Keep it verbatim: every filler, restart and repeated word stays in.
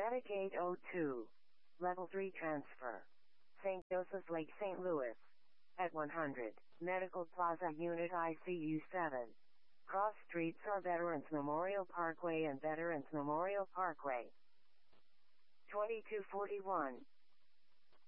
Data Gate oh two. Level three transfer. Saint Joseph's Lake, Saint Louis. At one hundred. Medical Plaza Unit I C U seven. Cross streets are Veterans Memorial Parkway and Veterans Memorial Parkway. twenty-two forty-one.